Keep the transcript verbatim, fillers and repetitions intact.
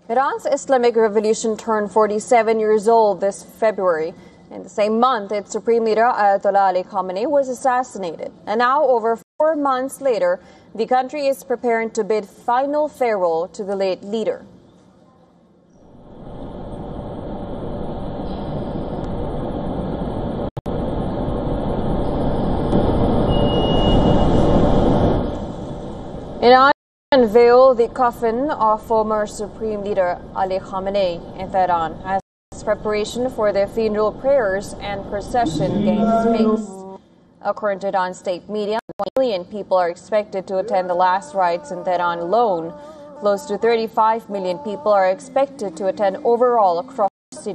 Iran's Islamic Revolution turned forty-seven years old this February. In the same month, its Supreme Leader Ayatollah Ali Khamenei was assassinated. And now, over four months later, the country is preparing to bid final farewell to the late leader. Iran unveiled the coffin of former Supreme Leader Ali Khamenei in Tehran as preparation for their funeral prayers and procession gained space. According to Iran state media, one million people are expected to attend the last rites in Tehran alone. Close to thirty-five million people are expected to attend overall across